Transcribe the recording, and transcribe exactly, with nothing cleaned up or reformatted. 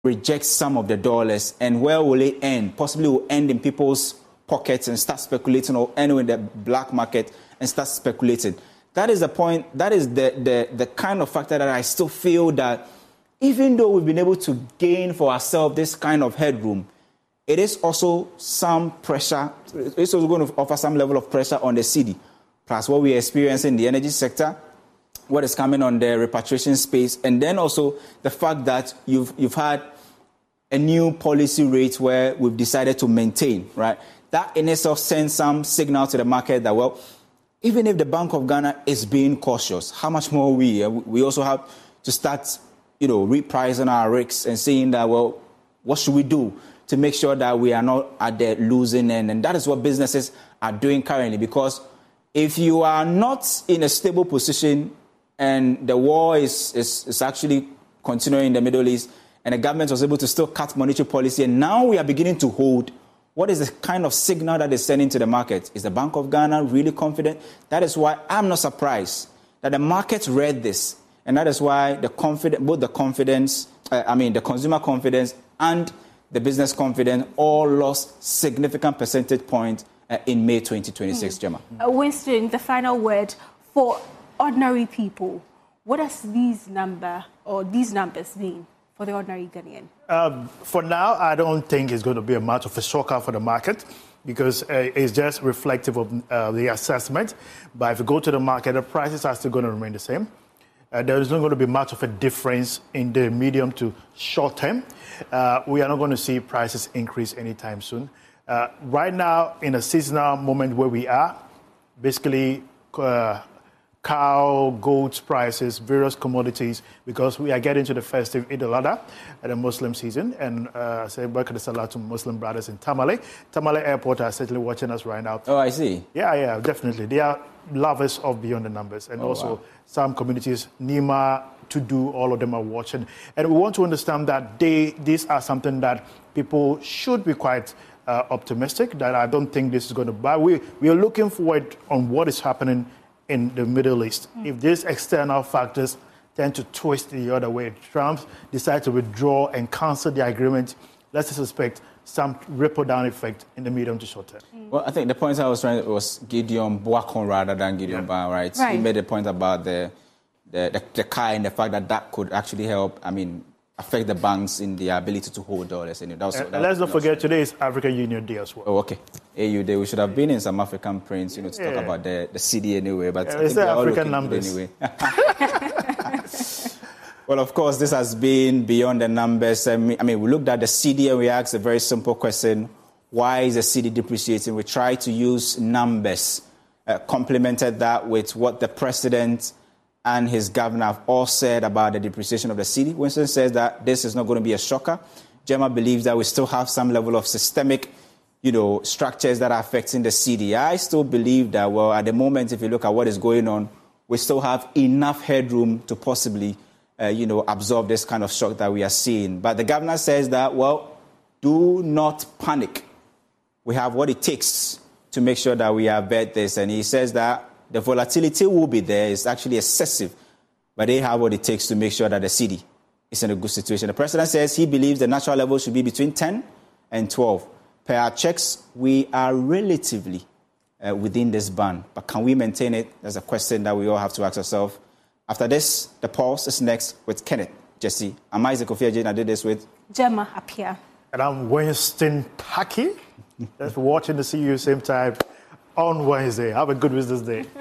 reject some of the dollars, and where will it end? Possibly will end in people's pockets and start speculating, or end in the black market and start speculating. That is the point. That is the, the, the kind of factor that I still feel that even though we've been able to gain for ourselves this kind of headroom, it is also some pressure. It's also going to offer some level of pressure on the cedi. Plus what we are experiencing in the energy sector, what is coming on the repatriation space, and then also the fact that you've you've had a new policy rate where we've decided to maintain, right? That in itself sends some signal to the market that, well, even if the Bank of Ghana is being cautious, how much more we? We also have to start, you know, repricing our risks and saying that, well, what should we do to make sure that we are not at the losing end? And that is what businesses are doing currently, because if you are not in a stable position and the war is, is, is actually continuing in the Middle East, and the government was able to still cut monetary policy, and now we are beginning to hold, what is the kind of signal that is sending to the market? Is the Bank of Ghana really confident? That is why I'm not surprised that the market read this, and that is why the confidence, both the confidence, uh, I mean the consumer confidence and the business confidence all lost significant percentage points uh, in May twenty twenty-six, mm. Gemma. Uh, Winston, the final word for ordinary people. What does these number or these numbers mean for the ordinary Ghanaian? Um, for now, I don't think it's going to be a much of a shocker for the market, because uh, it's just reflective of uh, the assessment. But if you go to the market, the prices are still going to remain the same. Uh, there is not going to be much of a difference in the medium to short term. Uh, we are not going to see prices increase anytime soon. Uh, right now, in a seasonal moment where we are, basically, uh, cow, goat prices, various commodities, because we are getting to the festive Eid al-Adha, the Muslim season, and uh, say Barakah Salah to Muslim brothers in Tamale. Tamale Airport are certainly watching us right now. Oh, I see. Yeah, yeah, definitely. They are lovers of Beyond the Numbers, and oh, also wow. some communities, Nima, to do, all of them are watching. And we want to understand that they, these are something that people should be quite uh, optimistic, that I don't think this is going to buy. We, we are looking forward on what is happening in the Middle East. Mm. If these external factors tend to twist the other way, Trump decides to withdraw and cancel the agreement, let's suspect some ripple down effect in the medium to short term. Mm. Well, I think the point I was trying was Gideon Boakon rather than Gideon yeah. Ban, right? right? He made a point about the, the, the, the car and the fact that that could actually help, I mean, affect the banks in their ability to hold dollars. And that was, and that let's was, not forget, today is African Union Day as well. Oh, okay. A U Day. We should have been in some African prints, you know, to yeah. talk about the, the cedi anyway. But yeah, I think they're African numbers. Anyway. Well, of course, this has been Beyond the Numbers. I mean, I mean, we looked at the cedi and we asked a very simple question. Why is the cedi depreciating? We tried to use numbers, uh, complemented that with what the president and his governor have all said about the depreciation of the cedi. Winston says that this is not going to be a shocker. Gemma believes that we still have some level of systemic, you know, structures that are affecting the cedi. I still believe that, well, at the moment, if you look at what is going on, we still have enough headroom to possibly, uh, you know, absorb this kind of shock that we are seeing. But the governor says that, well, do not panic. We have what it takes to make sure that we avert this. And he says that the volatility will be there. It's actually excessive. But they have what it takes to make sure that the cedi is in a good situation. The president says he believes the natural level should be between ten and twelve. Per our checks, we are relatively uh, within this band. But can we maintain it? That's a question that we all have to ask ourselves. After this, the pulse is next with Kenneth, Jesse. I'm Isaac Ofiajin. I did this with Gemma Appiah. And I'm Winston Taki. Thanks for watching. To see you same time on Wednesday. Have a good business day.